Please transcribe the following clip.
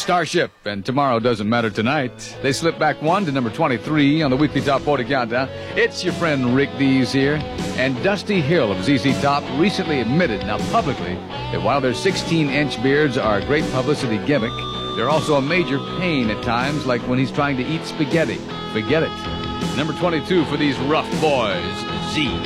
Starship, and Tomorrow Doesn't Matter Tonight. They slip back one to number 23 on the weekly Top 40 Countdown. It's your friend Rick Dees here. And Dusty Hill of ZZ Top recently admitted, now publicly, that while their 16-inch beards are a great publicity gimmick, they're also a major pain at times, like when he's trying to eat spaghetti. Forget it. Number 22 for these rough boys, Z.